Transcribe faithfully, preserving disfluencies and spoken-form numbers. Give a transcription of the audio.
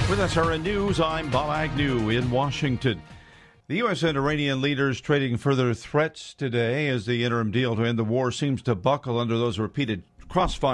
With S R N News, I'm Bob Agnew in Washington. The U S and Iranian leaders trading further threats today as the interim deal to end the war seems to buckle under those repeated crossfire.